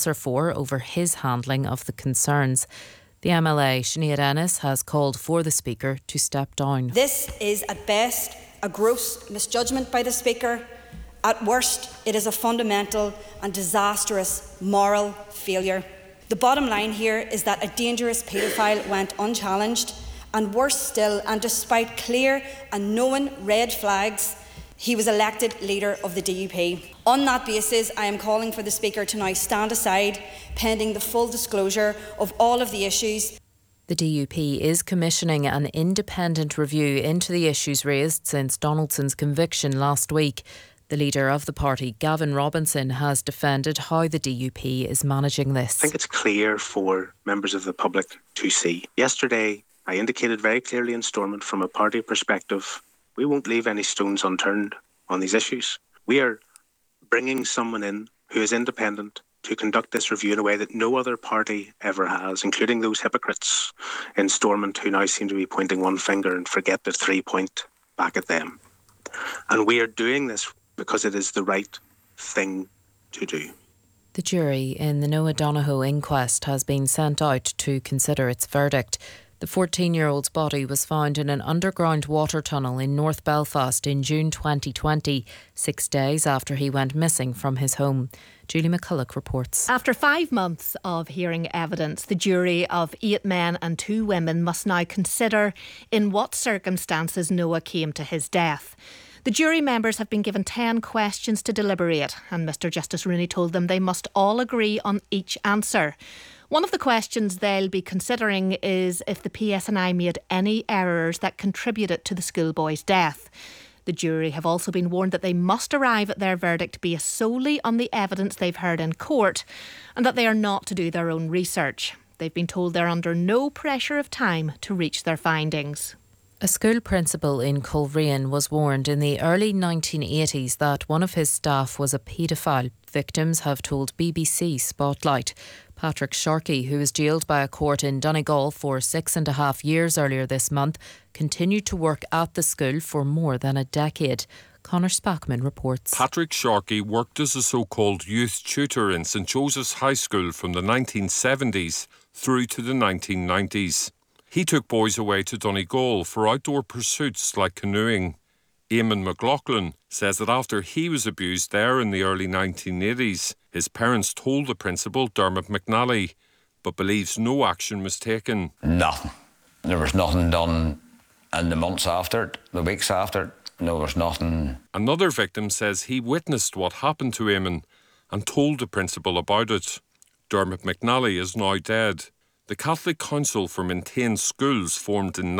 answer for over his handling of the concerns. The MLA, Sinead Ennis, has called for the Speaker to step down. This is at best a gross misjudgment by the Speaker. At worst, it is a fundamental and disastrous moral failure. The bottom line here is that a dangerous paedophile went unchallenged, and worse still, and despite clear and known red flags, he was elected leader of the DUP. On that basis, I am calling for the Speaker to now stand aside, pending the full disclosure of all of the issues. The DUP is commissioning an independent review into the issues raised since Donaldson's conviction last week. The leader of the party, Gavin Robinson, has defended how the DUP is managing this. I think it's clear for members of the public to see. Yesterday, I indicated very clearly in Stormont, from a party perspective, we won't leave any stones unturned on these issues. We are bringing someone in who is independent to conduct this review in a way that no other party ever has, including those hypocrites in Stormont who now seem to be pointing one finger and forget the 3 point back at them. And we are doing this because it is the right thing to do. The jury in the Noah Donohoe inquest has been sent out to consider its verdict. The 14-year-old's body was found in an underground water tunnel in North Belfast in June 2020, 6 days after he went missing from his home. Julie McCulloch reports. After 5 months of hearing evidence, the jury of 8 men and 2 women must now consider in what circumstances Noah came to his death. The jury members have been given 10 questions to deliberate, and Mr Justice Rooney told them they must all agree on each answer. One of the questions they'll be considering is if the PSNI made any errors that contributed to the schoolboy's death. The jury have also been warned that they must arrive at their verdict based solely on the evidence they've heard in court, and that they are not to do their own research. They've been told they're under no pressure of time to reach their findings. A school principal in Coleraine was warned in the early 1980s that one of his staff was a paedophile. Victims have told BBC Spotlight. Patrick Sharkey, who was jailed by a court in Donegal for 6.5 years earlier this month, continued to work at the school for more than a decade. Conor Spackman reports. Patrick Sharkey worked as a so-called youth tutor in St Joseph's High School from the 1970s through to the 1990s. He took boys away to Donegal for outdoor pursuits like canoeing. Eamon McLaughlin says that after he was abused there in the early 1980s, his parents told the principal, Dermot McNally, but believes no action was taken. Nothing. There was nothing done in the months after it, the weeks after it. There was nothing. Another victim says he witnessed what happened to Eamon and told the principal about it. Dermot McNally is now dead. The Catholic Council for Maintained Schools, formed in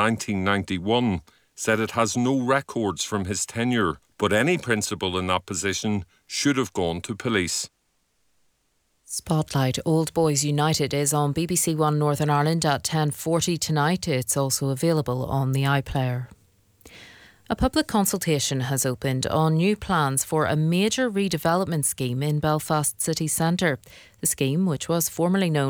1991, said it has no records from his tenure, but any principal in that position should have gone to police. Spotlight Old Boys United is on BBC One Northern Ireland at 10:40 tonight. It's also available on the iPlayer. A public consultation has opened on new plans for a major redevelopment scheme in Belfast city centre. The scheme, which was formerly known